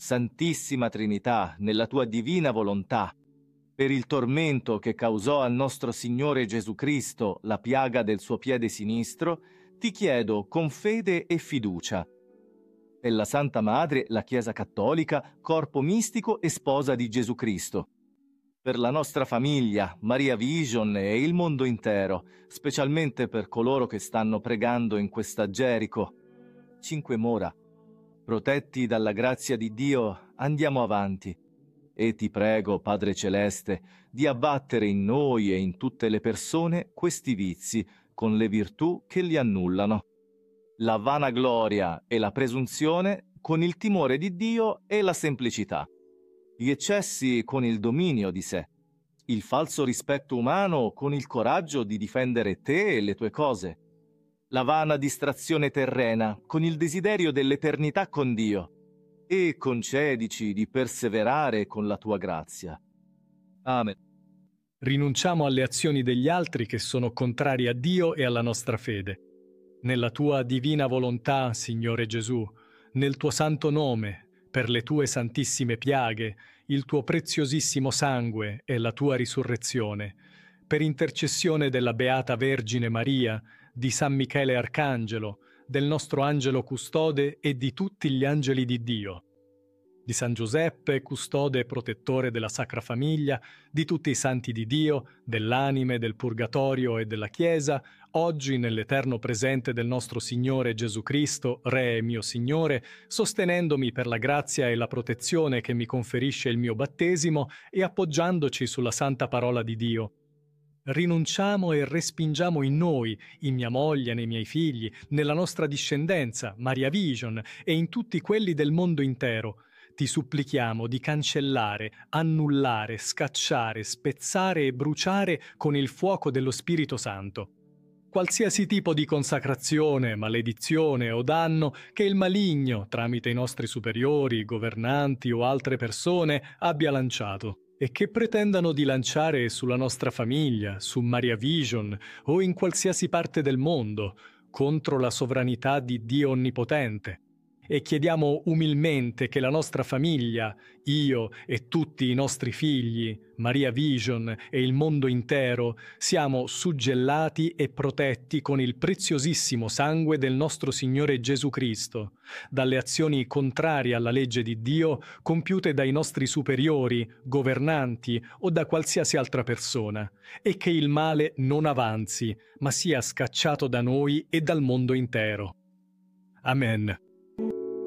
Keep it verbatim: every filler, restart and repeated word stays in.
Santissima Trinità, nella tua divina volontà, per il tormento che causò al nostro Signore Gesù Cristo la piaga del suo piede sinistro, ti chiedo con fede e fiducia. Per la Santa Madre, la Chiesa Cattolica, corpo mistico e sposa di Gesù Cristo. Per la nostra famiglia, Maria Vision e il mondo intero, specialmente per coloro che stanno pregando in questa Gerico. Cinque mora. Protetti dalla grazia di Dio, andiamo avanti. E ti prego, Padre Celeste, di abbattere in noi e in tutte le persone questi vizi con le virtù che li annullano. La vanagloria e la presunzione con il timore di Dio e la semplicità. Gli eccessi con il dominio di sé. Il falso rispetto umano con il coraggio di difendere te e le tue cose. La vana distrazione terrena con il desiderio dell'eternità con Dio. E concedici di perseverare con la tua grazia. Amen. Rinunciamo alle azioni degli altri che sono contrarie a Dio e alla nostra fede. Nella tua divina volontà, Signore Gesù, nel tuo santo nome, per le tue santissime piaghe, il tuo preziosissimo sangue e la tua risurrezione, per intercessione della Beata Vergine Maria, di San Michele Arcangelo, del nostro angelo custode e di tutti gli angeli di Dio, di San Giuseppe, custode e protettore della Sacra Famiglia, di tutti i santi di Dio, dell'anime, del purgatorio e della Chiesa, oggi nell'eterno presente del nostro Signore Gesù Cristo, Re e mio Signore, sostenendomi per la grazia e la protezione che mi conferisce il mio battesimo e appoggiandoci sulla santa parola di Dio. Rinunciamo e respingiamo in noi, in mia moglie, nei miei figli, nella nostra discendenza, Maria Vision, e in tutti quelli del mondo intero. Ti supplichiamo di cancellare, annullare, scacciare, spezzare e bruciare con il fuoco dello Spirito Santo qualsiasi tipo di consacrazione, maledizione o danno che il maligno, tramite i nostri superiori, governanti o altre persone, abbia lanciato e che pretendano di lanciare sulla nostra famiglia, su Maria Vision o in qualsiasi parte del mondo, contro la sovranità di Dio Onnipotente. E chiediamo umilmente che la nostra famiglia, io e tutti i nostri figli, Maria Vision e il mondo intero, siamo suggellati e protetti con il preziosissimo sangue del nostro Signore Gesù Cristo, dalle azioni contrarie alla legge di Dio compiute dai nostri superiori, governanti o da qualsiasi altra persona, e che il male non avanzi, ma sia scacciato da noi e dal mondo intero. Amen.